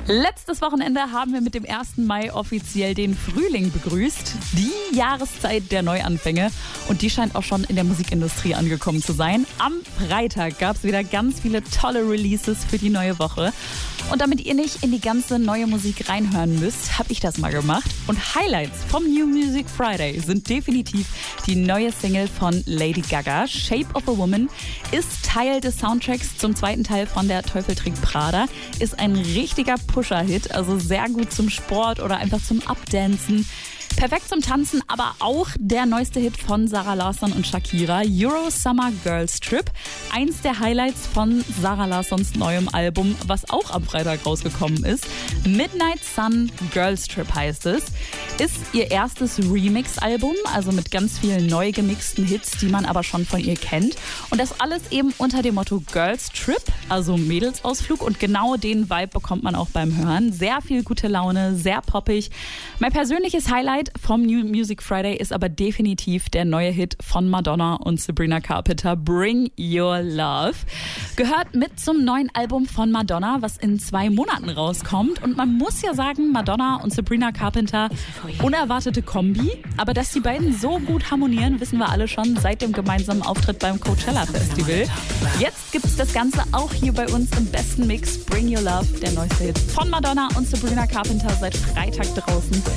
Letztes Wochenende haben wir mit dem 1. Mai offiziell den Frühling begrüßt. Die Jahreszeit der Neuanfänge. Und die scheint auch schon in der Musikindustrie angekommen zu sein. Am Freitag gab es wieder ganz viele tolle Releases für die neue Woche. Und damit ihr nicht in die ganze neue Musik reinhören müsst, habe ich das mal gemacht. Und Highlights vom New Music Friday sind definitiv die neue Single von Lady Gaga. Shape of a Woman ist Teil des Soundtracks zum zweiten Teil von Der Teufel trägt Prada. Ist ein richtiger Pusher-Hit, also sehr gut zum Sport oder einfach zum Updancen. Perfekt zum Tanzen, aber auch der neueste Hit von Zara Larsson und Shakira, Euro Summer Girls Trip. Eins der Highlights von Zara Larssons neuem Album, was auch am Freitag rausgekommen ist. Midnight Sun Girls Trip heißt es. Ist ihr erstes Remix-Album, also mit ganz vielen neu gemixten Hits, die man aber schon von ihr kennt. Und das alles eben unter dem Motto Girls Trip, also Mädelsausflug. Und genau den Vibe bekommt man auch beim Hören. Sehr viel gute Laune, sehr poppig. Mein persönliches Highlight vom New Music Friday ist aber definitiv der neue Hit von Madonna und Sabrina Carpenter, Bring Your Love. Gehört mit zum neuen Album von Madonna, was in 2 Monaten rauskommt. Und man muss ja sagen, Madonna und Sabrina Carpenter, unerwartete Kombi. Aber dass die beiden so gut harmonieren, wissen wir alle schon seit dem gemeinsamen Auftritt beim Coachella Festival. Jetzt gibt es das Ganze auch hier bei uns im besten Mix. Bring Your Love, der neueste Hit von Madonna und Sabrina Carpenter, seit Freitag draußen.